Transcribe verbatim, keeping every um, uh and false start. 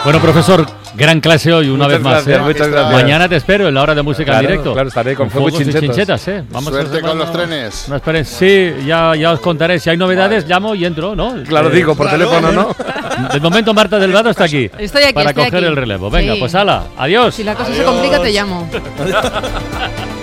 Bueno, profesor, gran clase hoy, una muchas vez más. Gracias, ¿eh? Muchas gracias. Mañana te espero en la hora de música claro, en directo. Claro, estaré con, con fuegos y chinchetas. chinchetas, ¿eh? Vamos Suerte a con una, los trenes. Una experiencia. Sí, ya, ya os contaré. Si hay novedades, vale. llamo y entro, ¿no? Claro, eh, digo, por claro, teléfono, ¿no? De momento, Marta Delgado está aquí. Estoy aquí, Para estoy coger aquí. el relevo. Venga, sí. pues ala, adiós. Si la cosa adiós. se complica, te llamo.